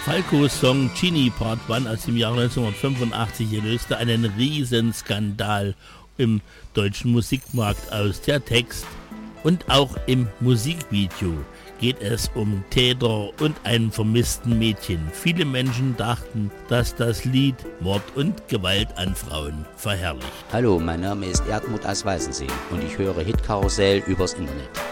Falcos Song Genie Part 1 aus dem Jahr 1985 löste einen Riesenskandal im deutschen Musikmarkt aus. Der Text und auch im Musikvideo geht es um Täter und einen vermissten Mädchen. Viele Menschen dachten, dass das Lied Mord und Gewalt an Frauen verherrlicht. Hallo, mein Name ist Erdmut aus Weißensee und ich höre Hitkarussell übers Internet.